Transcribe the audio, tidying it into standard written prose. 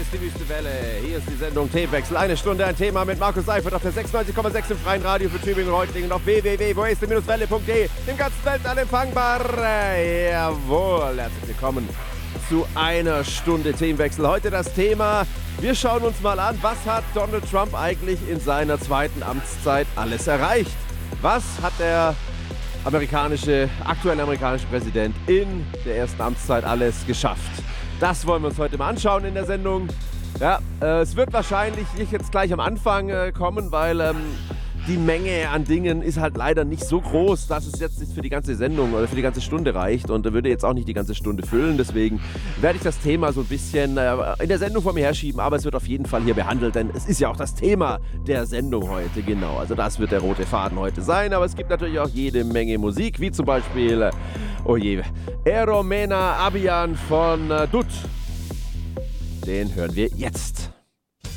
ist die Wüste Welle. Hier ist die Sendung Themenwechsel. Eine Stunde ein Thema mit Markus Seifert auf der 96,6 im freien Radio für Tübingen und Reutlingen und auf www.welle.de. Im ganzen Weltall empfangbar. Jawohl, herzlich willkommen zu einer Stunde Themenwechsel. Heute das Thema, wir schauen uns mal an, was hat Donald Trump eigentlich in seiner zweiten Amtszeit alles erreicht? Was hat der aktuelle amerikanische Präsident in der ersten Amtszeit alles geschafft? Das wollen wir uns heute mal anschauen in der Sendung. Ja, es wird wahrscheinlich nicht jetzt gleich am Anfang kommen, weil die Menge an Dingen ist halt leider nicht so groß, dass es jetzt nicht für die ganze Sendung oder für die ganze Stunde reicht und würde jetzt auch nicht die ganze Stunde füllen. Deswegen werde ich das Thema so ein bisschen in der Sendung vor mir herschieben, aber es wird auf jeden Fall hier behandelt, denn es ist ja auch das Thema der Sendung heute, genau. Also das wird der rote Faden heute sein, aber es gibt natürlich auch jede Menge Musik, wie zum Beispiel, Eromena Abian von Dut. Den hören wir jetzt.